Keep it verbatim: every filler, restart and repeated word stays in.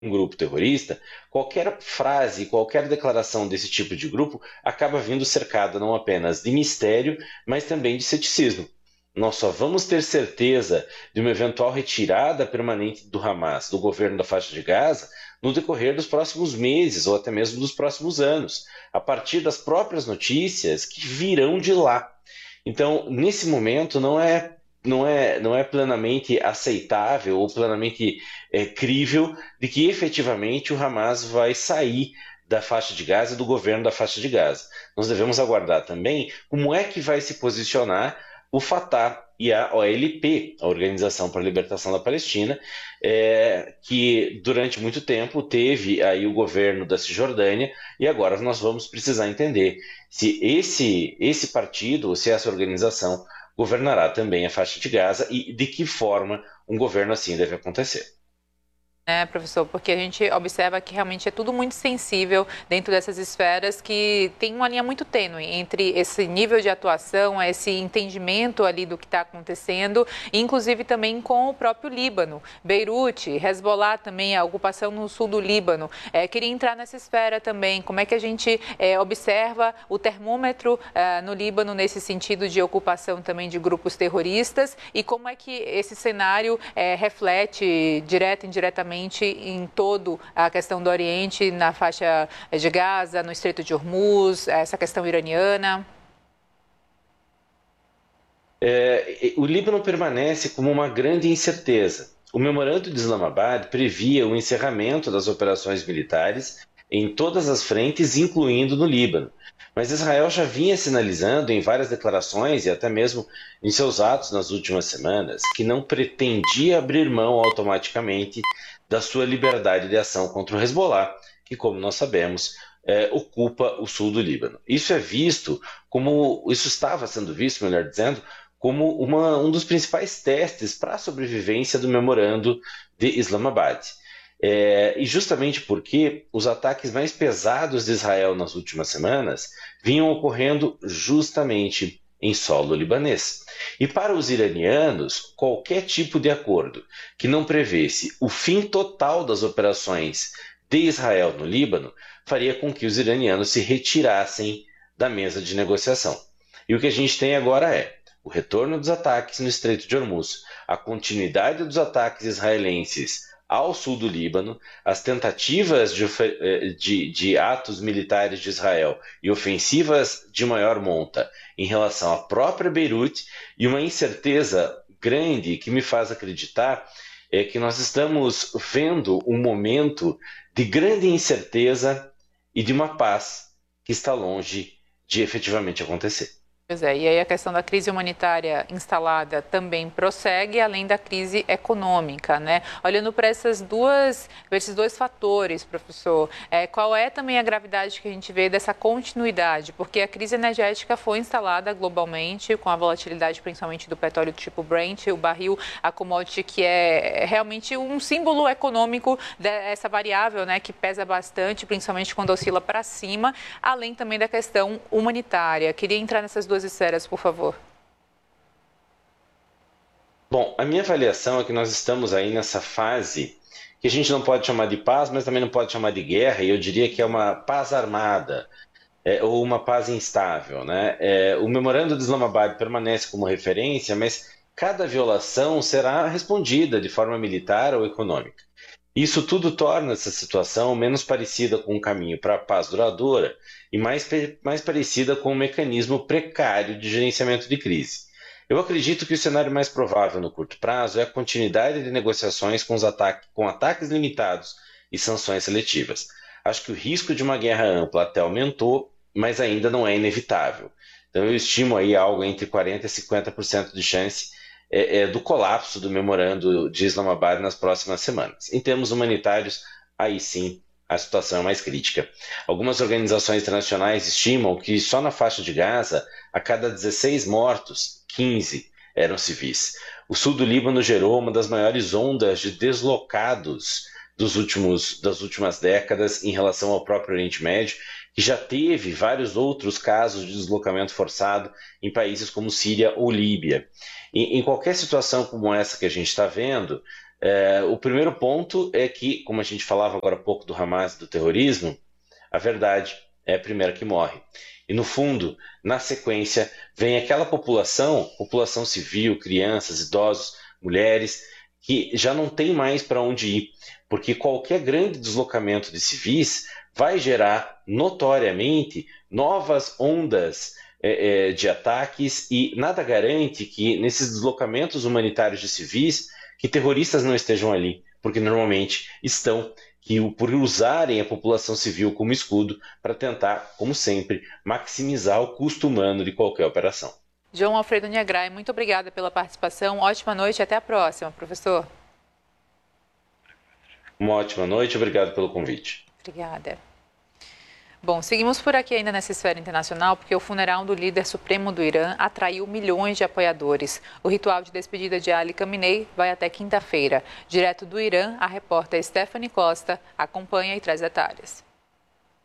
um grupo terrorista, qualquer frase, qualquer declaração desse tipo de grupo acaba vindo cercada não apenas de mistério, mas também de ceticismo. Nós só vamos ter certeza de uma eventual retirada permanente do Hamas do governo da faixa de Gaza no decorrer dos próximos meses ou até mesmo dos próximos anos, a partir das próprias notícias que virão de lá. Então, nesse momento, não é, não é, não é plenamente aceitável ou plenamente é, crível de que efetivamente o Hamas vai sair da faixa de Gaza e do governo da faixa de Gaza. Nós devemos aguardar também como é que vai se posicionar o Fatah e a O L P, a Organização para a Libertação da Palestina, é, que durante muito tempo teve aí o governo da Cisjordânia e agora nós vamos precisar entender se esse, esse partido, ou se essa organização governará também a faixa de Gaza e de que forma um governo assim deve acontecer. É, professor, porque a gente observa que realmente é tudo muito sensível dentro dessas esferas que tem uma linha muito tênue entre esse nível de atuação, esse entendimento ali do que está acontecendo, inclusive também com o próprio Líbano, Beirute, Hezbollah também, a ocupação no sul do Líbano. É, queria entrar nessa esfera também, como é que a gente é, observa o termômetro é, no Líbano nesse sentido de ocupação também de grupos terroristas e como é que esse cenário é, reflete direto e indiretamente em todo a questão do Oriente, na faixa de Gaza, no Estreito de Hormuz, essa questão iraniana? É, o Líbano permanece como uma grande incerteza. O Memorando de Islamabad previa o encerramento das operações militares em todas as frentes, incluindo no Líbano. Mas Israel já vinha sinalizando em várias declarações e até mesmo em seus atos nas últimas semanas que não pretendia abrir mão automaticamente da sua liberdade de ação contra o Hezbollah, que, como nós sabemos, é, ocupa o sul do Líbano. Isso é visto como, isso estava sendo visto, melhor dizendo, como uma, um dos principais testes para a sobrevivência do memorando de Islamabad. É, e justamente porque os ataques mais pesados de Israel nas últimas semanas vinham ocorrendo justamente em solo libanês. E para os iranianos, qualquer tipo de acordo que não prevesse o fim total das operações de Israel no Líbano faria com que os iranianos se retirassem da mesa de negociação. E o que a gente tem agora é o retorno dos ataques no Estreito de Hormuz, a continuidade dos ataques israelenses ao sul do Líbano, as tentativas de, de, de, atos militares de Israel e ofensivas de maior monta em relação à própria Beirute e uma incerteza grande que me faz acreditar é que nós estamos vendo um momento de grande incerteza e de uma paz que está longe de efetivamente acontecer. Pois é, e aí a questão da crise humanitária instalada também prossegue, além da crise econômica, né? Olhando para essas duas, esses dois fatores, professor, é, qual é também a gravidade que a gente vê dessa continuidade? Porque a crise energética foi instalada globalmente, com a volatilidade principalmente do petróleo do tipo Brent, o barril, a commodity que é realmente um símbolo econômico dessa variável, né, que pesa bastante, principalmente quando oscila para cima, além também da questão humanitária. Queria entrar nessas duas esferas, por favor. Bom, a minha avaliação é que nós estamos aí nessa fase que a gente não pode chamar de paz, mas também não pode chamar de guerra, e eu diria que é uma paz armada, é, ou uma paz instável, né? É, o Memorando de Islamabad permanece como referência, mas cada violação será respondida de forma militar ou econômica. Isso tudo torna essa situação menos parecida com um caminho para a paz duradoura e mais, mais parecida com um mecanismo precário de gerenciamento de crise. Eu acredito que o cenário mais provável no curto prazo é a continuidade de negociações com, os ataques, com ataques limitados e sanções seletivas. Acho que o risco de uma guerra ampla até aumentou, mas ainda não é inevitável. Então eu estimo aí algo entre quarenta por cento e cinquenta por cento de chance é, é, do colapso do memorando de Islamabad nas próximas semanas. Em termos humanitários, aí sim a situação é mais crítica. Algumas organizações internacionais estimam que só na faixa de Gaza, a cada dezesseis mortos, quinze eram civis. O sul do Líbano gerou uma das maiores ondas de deslocados dos últimos, das últimas décadas em relação ao próprio Oriente Médio, que já teve vários outros casos de deslocamento forçado em países como Síria ou Líbia. Em, em qualquer situação como essa que a gente está vendo, É, o primeiro ponto é que, como a gente falava agora há pouco do Hamas, do terrorismo, a verdade é a primeira que morre. E no fundo, na sequência, vem aquela população, população civil, crianças, idosos, mulheres, que já não tem mais para onde ir, porque qualquer grande deslocamento de civis vai gerar notoriamente novas ondas é, é, de ataques e nada garante que nesses deslocamentos humanitários de civis que terroristas não estejam ali, porque normalmente estão, que por usarem a população civil como escudo para tentar, como sempre, maximizar o custo humano de qualquer operação. João Alfredo Niagrai, muito obrigada pela participação. Ótima noite e até a próxima, professor. Uma ótima noite, obrigado pelo convite. Obrigada. Bom, seguimos por aqui ainda nessa esfera internacional porque o funeral do líder supremo do Irã atraiu milhões de apoiadores. O ritual de despedida de Ali Khamenei vai até quinta-feira. Direto do Irã, a repórter Stephanie Costa acompanha e traz detalhes.